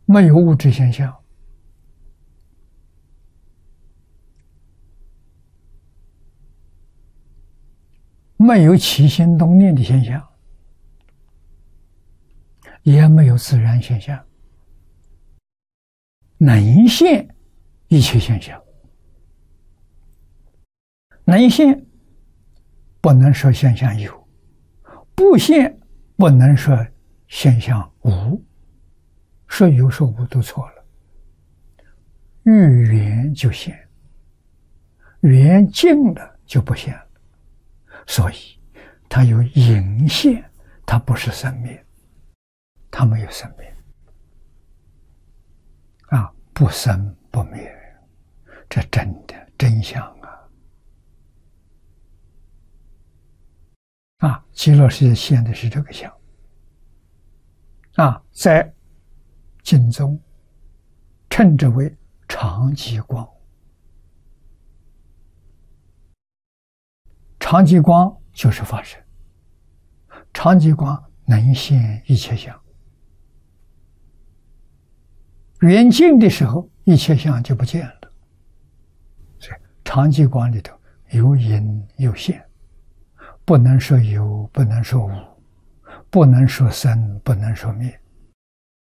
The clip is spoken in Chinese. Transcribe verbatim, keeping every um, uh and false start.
没有物质现象，没有起心动念的现象，也没有自然现象，能现一切现象。能现不能说现象有，不现不能说现象无，说有说无都错了。遇缘就现，缘尽了就不现了，所以它有隐现，它不是生灭，它没有生灭啊，不生不灭，这真的真相啊！啊，极乐世界现的是这个相啊，在经中称之为常寂光。常寂光就是法身，常寂光能现一切相，缘尽的时候，一切相就不见了。所以常寂光里头有隐有现，不能说有，不能说无，不能说生，不能说灭。